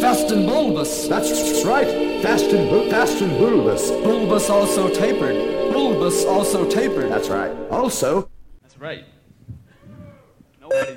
fast and bulbous. That's right. Fast and bulbous. Bulbous also tapered. Bulbous also tapered. That's right. Also... That's right. Nobody